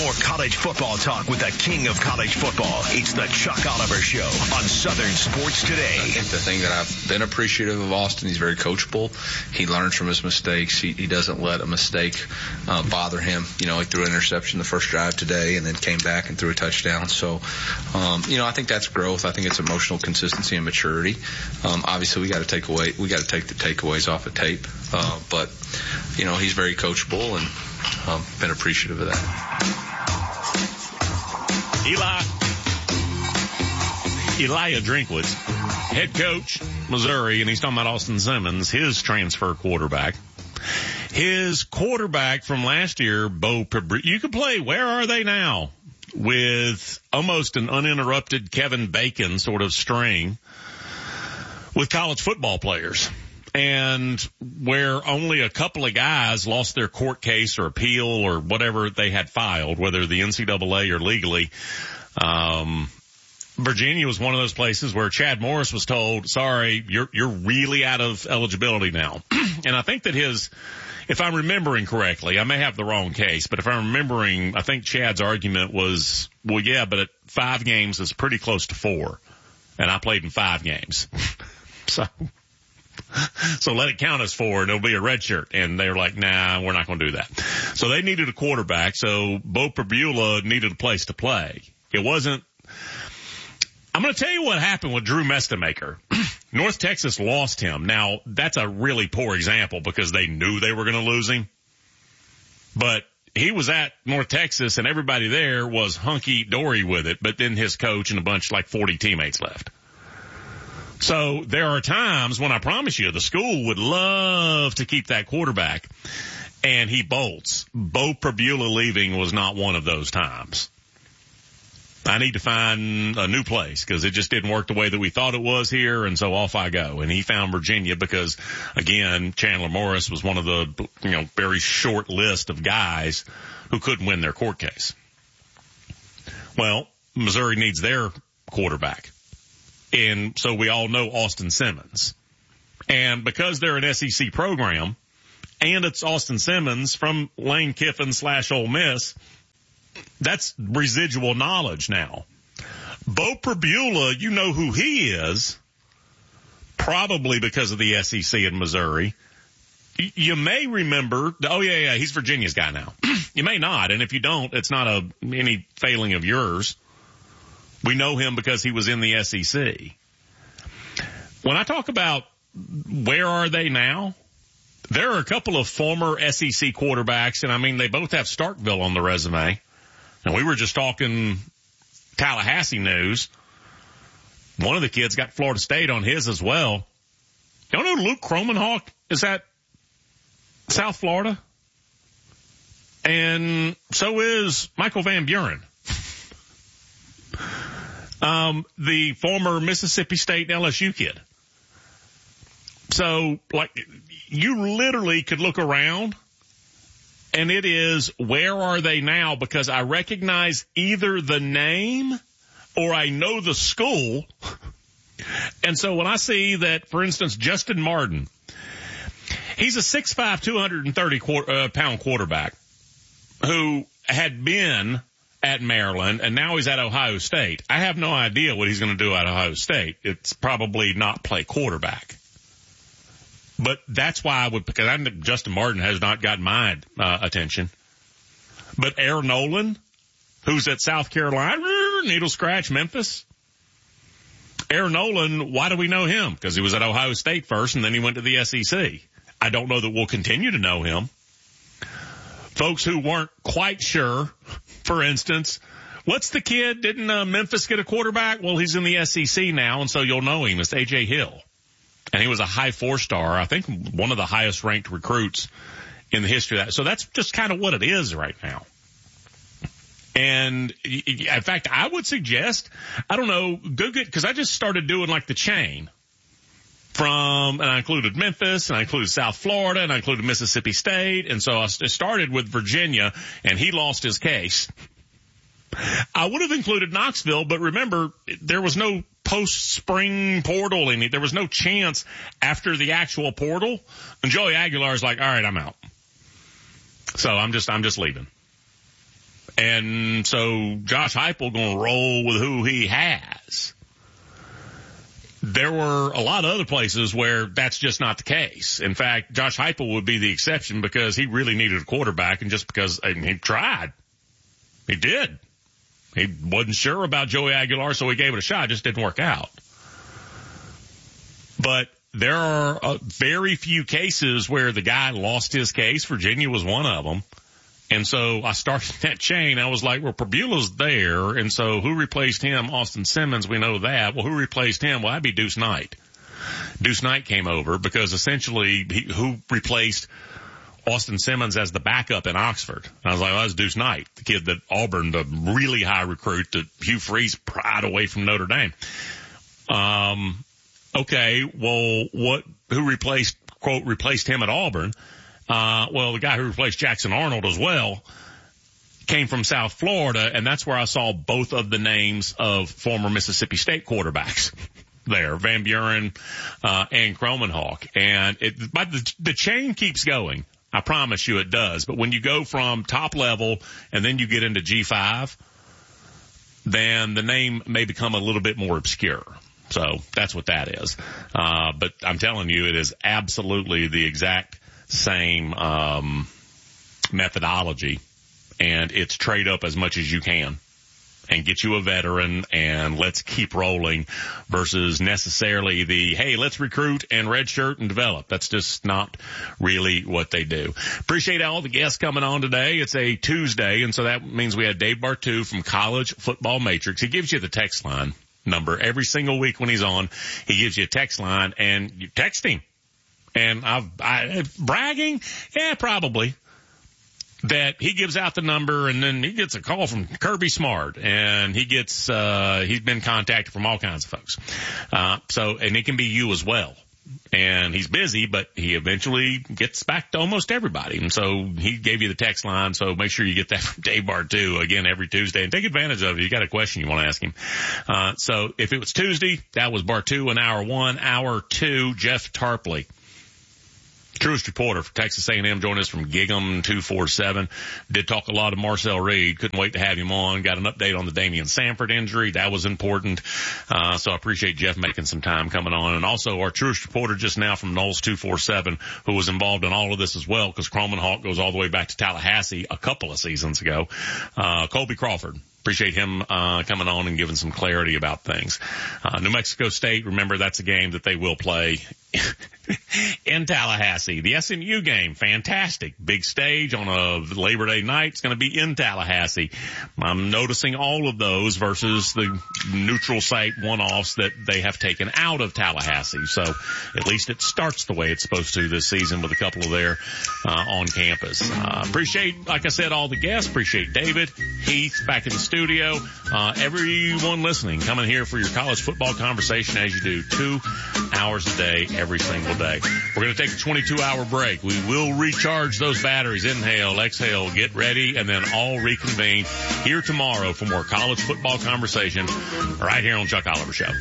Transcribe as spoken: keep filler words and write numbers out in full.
More college football talk with the king of college football. It's the Chuck Oliver Show on Southern Sports Today. I think the thing that I've been appreciative of Austin, he's very coachable. He learns from his mistakes. He, he doesn't let a mistake uh, bother him. You know, he threw an interception the first drive today and then came back and threw a touchdown. So, um, you know, I think that's growth. I think it's emotional consistency and maturity. Um, obviously, we got to take away, we got to take the takeaways off of tape. Uh, but, you know, he's very coachable and um, been appreciative of that. Eli, Elijah Drinkwitz, head coach, Missouri, and he's talking about Austin Simmons, his transfer quarterback. His quarterback from last year, Bo Pabri- you could play Where Are They Now? With almost an uninterrupted Kevin Bacon sort of string with college football players. And where only a couple of guys lost their court case or appeal or whatever they had filed, whether the N C double A or legally, um, Virginia was one of those places where Chad Morris was told, sorry, you're, you're really out of eligibility now. And I think that his, if I'm remembering correctly, I may have the wrong case, but if I'm remembering, I think Chad's argument was, well, yeah, but at five games is pretty close to four. And I played in five games. So. So let it count as four and it'll be a red shirt. And they're like, nah, we're not going to do that. So they needed a quarterback. So Bo Perbula needed a place to play. It wasn't, I'm going to tell you what happened with Drew Mestamaker. North Texas lost him. Now that's a really poor example because they knew they were going to lose him. But he was at North Texas and everybody there was hunky dory with it. But then his coach and a bunch, like forty teammates left. So there are times when I promise you the school would love to keep that quarterback and he bolts. Bo Perbula leaving was not one of those times. I need to find a new place because it just didn't work the way that we thought it was here. And so off I go. And he found Virginia because again, Chandler Morris was one of the, you know, very short list of guys who couldn't win their court case. Well, Missouri needs their quarterback. And so we all know Austin Simmons. And because they're an S E C program, and it's Austin Simmons from Lane Kiffin slash Ole Miss, that's residual knowledge now. Bo Perbula, you know who he is, probably because of the S E C in Missouri. You may remember, oh yeah, yeah, he's Virginia's guy now. You may not, and if you don't, it's not a any failing of yours. We know him because he was in the S E C. When I talk about where are they now, there are a couple of former S E C quarterbacks, and I mean, they both have Starkville on the resume. And we were just talking Tallahassee news. One of the kids got Florida State on his as well. Y'all know Luke Kromenhawk is at South Florida? And so is Michael Van Buren. Um, the former Mississippi State and L S U kid. So, like, you literally could look around and it is, where are they now? Because I recognize either the name or I know the school. And so when I see that, for instance, Justin Martin, he's a six five, two hundred thirty pound quarterback who had been at Maryland, and now he's at Ohio State. I have no idea what he's going to do at Ohio State. It's probably not play quarterback. But that's why I would, because I think Justin Martin has not gotten my uh, attention. But Air Nolan, who's at South Carolina, needle scratch, Memphis. Air Nolan, why do we know him? Because he was at Ohio State first, and then he went to the S E C. I don't know that we'll continue to know him. Folks who weren't quite sure, for instance, what's the kid? Didn't uh, Memphis get a quarterback? Well, he's in the S E C now, and so you'll know him. It's A J Hill. And he was a high four-star, I think one of the highest-ranked recruits in the history of that. So that's just kind of what it is right now. And, in fact, I would suggest, I don't know, go get, because I just started doing like the chain. From, and I included Memphis, and I included South Florida, and I included Mississippi State, and so I started with Virginia, and he lost his case. I would have included Knoxville, but remember, there was no post-spring portal in it. There was no chance after the actual portal, and Joey Aguilar is like, all right, I'm out. So I'm just, I'm just leaving. And so Josh Heupel going to roll with who he has. There were a lot of other places where that's just not the case. In fact, Josh Heupel would be the exception because he really needed a quarterback, and just because I mean, he tried. He did. He wasn't sure about Joey Aguilar, so he gave it a shot. It just didn't work out. But there are uh, very few cases where the guy lost his case. Virginia was one of them. And so I started that chain. I was like, well, Perbula's there. And so who replaced him? Austin Simmons. We know that. Well, who replaced him? Well, that'd be Deuce Knight. Deuce Knight came over because essentially he, who replaced Austin Simmons as the backup in Oxford. And I was like, well, that's Deuce Knight, the kid that Auburn, the really high recruit that Hugh Freeze pried away from Notre Dame. Um, okay. Well, what, who replaced, quote, replaced him at Auburn? Uh, well, the guy who replaced Jackson Arnold as well came from South Florida, and that's where I saw both of the names of former Mississippi State quarterbacks there, Van Buren, uh, and Kromenhawk. And it, but the, the chain keeps going. I promise you it does. But when you go from top level and then you get into G five, then the name may become a little bit more obscure. So that's what that is. Uh, but I'm telling you, it is absolutely the exact same um methodology, and it's trade up as much as you can and get you a veteran and let's keep rolling versus necessarily the, hey, let's recruit and redshirt and develop. That's just not really what they do. Appreciate all the guests coming on today. It's a Tuesday, and so that means we had Dave Bartu from College Football Matrix. He gives you the text line number every single week when he's on. He gives you a text line, and you text him. And I've, I, bragging? Yeah, probably. That he gives out the number, and then he gets a call from Kirby Smart, and he gets, uh, he's been contacted from all kinds of folks. Uh, so, and it can be you as well. And he's busy, but he eventually gets back to almost everybody. And so he gave you the text line. So make sure you get that from Dave Bartu again every Tuesday, and take advantage of it. You got a question you want to ask him. Uh, so if it was Tuesday, that was Bartu in hour one. Hour two, Jeff Tarpley, Truist reporter for Texas A and M, joined us from Gig'em two forty-seven. Did talk a lot of Marcel Reed. Couldn't wait to have him on. Got an update on the Damian Sanford injury. That was important. Uh, so I appreciate Jeff making some time coming on. And also our Truist reporter just now from Knowles two forty-seven, who was involved in all of this as well, because Kromenhawk goes all the way back to Tallahassee a couple of seasons ago. Uh, Colby Crawford. Appreciate him uh coming on and giving some clarity about things. Uh, New Mexico State, remember that's a game that they will play in Tallahassee. The S M U game, fantastic. Big stage on a Labor Day night. It's going to be in Tallahassee. I'm noticing all of those versus the neutral site one-offs that they have taken out of Tallahassee. So at least it starts the way it's supposed to this season with a couple of there uh, on campus. Uh, appreciate, like I said, all the guests. Appreciate David, Heath back in the studio. Uh, everyone listening, coming here for your college football conversation as you do, two hours a day, every single day. We're going to take a twenty-two hour break. We will recharge those batteries. Inhale, exhale, get ready, and then all reconvene here tomorrow for more college football conversation right here on Chuck Oliver Show.